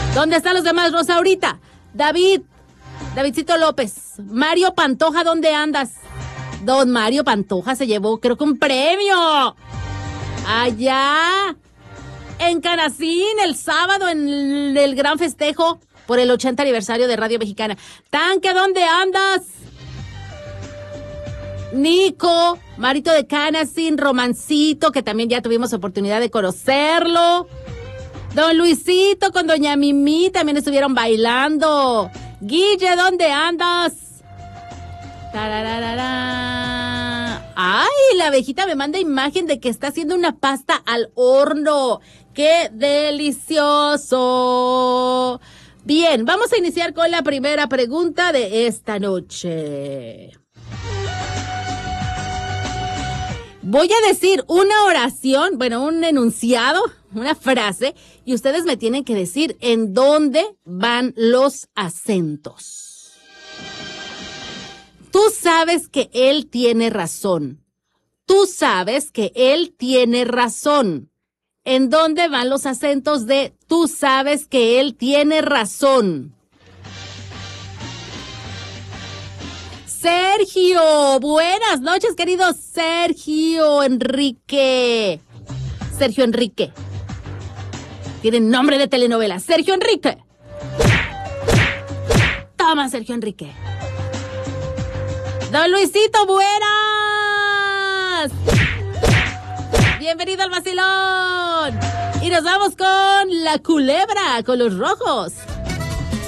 ¿Dónde están los demás, Rosaurita? Davidcito López. Mario Pantoja, ¿dónde andas? Don Mario Pantoja se llevó, creo que un premio. Allá en Canacín, el sábado, en el gran festejo por el 80 aniversario de Radio Mexicana. Tanque, ¿dónde andas? Nico, Marito de Canacín, Romancito, que también ya tuvimos oportunidad de conocerlo. Don Luisito con doña Mimi también estuvieron bailando. Guille, ¿dónde andas? Tarararara. Ay, la abejita me manda imagen de que está haciendo una pasta al horno. ¡Qué delicioso! Bien, vamos a iniciar con la primera pregunta de esta noche. Voy a decir una oración, bueno, un enunciado, una frase, y ustedes me tienen que decir en dónde van los acentos. Tú sabes que él tiene razón. Tú sabes que él tiene razón. ¿En dónde van los acentos de tú sabes que él tiene razón? Sergio, buenas noches, querido Sergio Enrique. Sergio Enrique. Tiene nombre de telenovela. Sergio Enrique. Toma, Sergio Enrique. Don Luisito, buenas. Bienvenido al vacilón. Y nos vamos con la culebra, con los rojos.